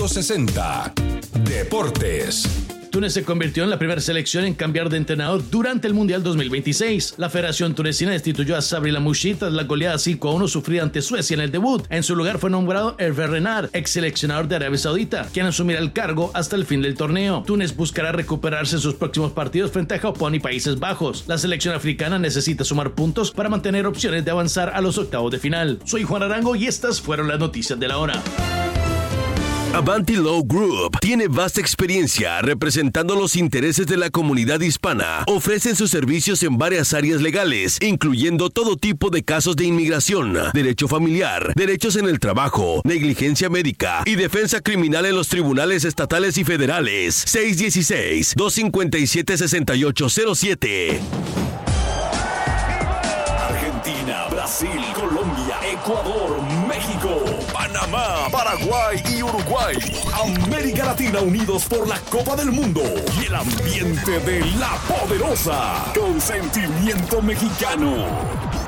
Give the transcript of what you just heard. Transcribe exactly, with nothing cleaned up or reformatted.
trescientos sesenta. Deportes. Túnez se convirtió en la primera selección en cambiar de entrenador durante el Mundial dos mil veintiséis. La Federación Tunecina destituyó a Sabri Lamouchi tras la goleada cinco a uno sufrida ante Suecia en el debut. En su lugar fue nombrado Hervé Renard, ex seleccionador de Arabia Saudita, quien asumirá el cargo hasta el fin del torneo. Túnez buscará recuperarse en sus próximos partidos frente a Japón y Países Bajos. La selección africana necesita sumar puntos para mantener opciones de avanzar a los octavos de final. Soy Juan Arango y estas fueron las noticias de la hora. Avanti Law Group tiene vasta experiencia representando los intereses de la comunidad hispana. Ofrecen sus servicios en varias áreas legales, incluyendo todo tipo de casos de inmigración, derecho familiar, derechos en el trabajo, negligencia médica y defensa criminal en los tribunales estatales y federales. seis uno seis, dos cinco siete, seis ocho cero siete. Argentina, Brasil, Colombia, Ecuador, México, Panamá, Paraguay y Uruguay. América Latina unidos por la Copa del Mundo y el ambiente de La Poderosa. Con sentimiento mexicano.